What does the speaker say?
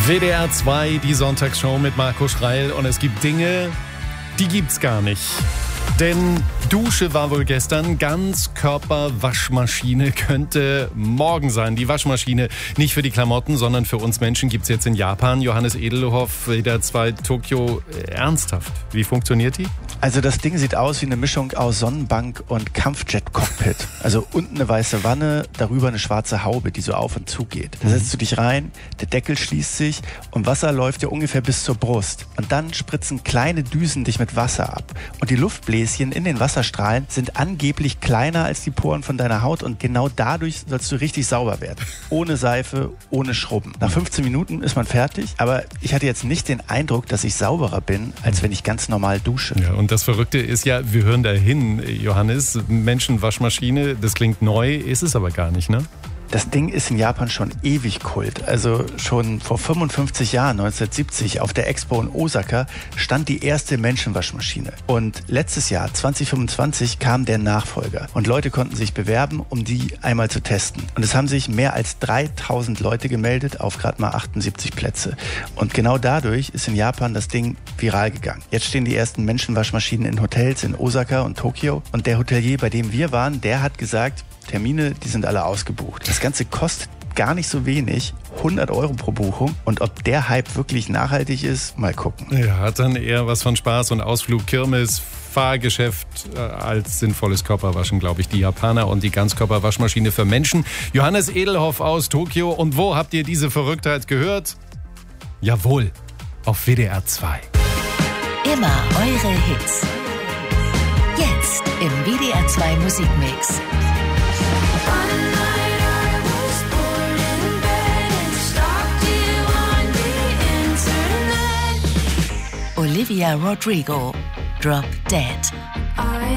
WDR 2, die Sonntagsshow mit Marco Schreil. Und es gibt Dinge, die gibt's gar nicht. Denn Dusche war wohl gestern, Ganzkörperwaschmaschine könnte morgen sein. Die Waschmaschine nicht für die Klamotten, sondern für uns Menschen gibt's jetzt in Japan. Johannes Edelhoff, WDR 2 Tokio, ernsthaft. Wie funktioniert die? Also das Ding sieht aus wie eine Mischung aus Sonnenbank und Kampfjet-Cockpit. Also unten eine weiße Wanne, darüber eine schwarze Haube, die so auf und zu geht. Da setzt du dich rein, der Deckel schließt sich und Wasser läuft dir ungefähr bis zur Brust. Und dann spritzen kleine Düsen dich mit Wasser ab. Und die Luftbläschen in den Wasserstrahlen sind angeblich kleiner als die Poren von deiner Haut und genau dadurch sollst du richtig sauber werden. Ohne Seife, ohne Schrubben. Nach 15 Minuten ist man fertig, aber ich hatte jetzt nicht den Eindruck, dass ich sauberer bin, als wenn ich ganz normal dusche. Ja, und das Verrückte ist ja, wir hören dahin, Johannes, Menschenwaschmaschine, das klingt neu, ist es aber gar nicht, ne? Das Ding ist in Japan schon ewig Kult. Also schon vor 55 Jahren, 1970, auf der Expo in Osaka, stand die erste Menschenwaschmaschine. Und letztes Jahr, 2025, kam der Nachfolger. Und Leute konnten sich bewerben, um die einmal zu testen. Und es haben sich mehr als 3000 Leute gemeldet auf gerade mal 78 Plätze. Und genau dadurch ist in Japan das Ding viral gegangen. Jetzt stehen die ersten Menschenwaschmaschinen in Hotels in Osaka und Tokio. Und der Hotelier, bei dem wir waren, der hat gesagt, Termine, die sind alle ausgebucht. Das Ganze kostet gar nicht so wenig, 100 € pro Buchung. Und ob der Hype wirklich nachhaltig ist, mal gucken. Ja, hat dann eher was von Spaß und Ausflug, Kirmes, Fahrgeschäft als sinnvolles Körperwaschen, glaube ich, die Japaner und die Ganzkörperwaschmaschine für Menschen. Johannes Edelhoff aus Tokio. Und wo habt ihr diese Verrücktheit gehört? Jawohl, auf WDR 2. Immer eure Hits. Jetzt im WDR 2 Musikmix. Olivia Rodrigo, Drop Dead.